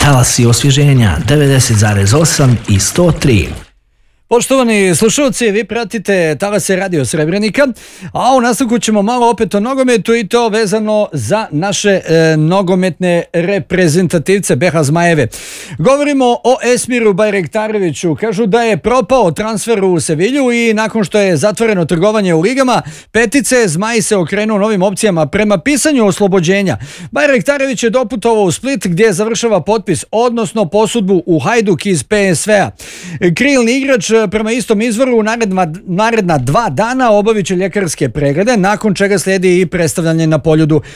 Talasi osvježenja 90,8 i 103. Poštovani slušalci, vi pratite Talase Radio Srebrenika, a u nastavku ćemo malo opet o nogometu i to vezano za naše nogometne reprezentativce BH Zmajeve. Govorimo o Esmiru Bajrektareviću. Kažu da je propao transfer u Sevilju i nakon što je zatvoreno trgovanje u ligama, petice Zmaji se okrenuo novim opcijama prema pisanju oslobođenja. Bajrektarević je doputovao u Split gdje završava potpis, odnosno posudbu u Hajduk iz PSV-a. Krilni igrač prema istom izvoru u naredna 2 dana obavit će ljekarske preglede, nakon čega slijedi i predstavljanje na Poljudu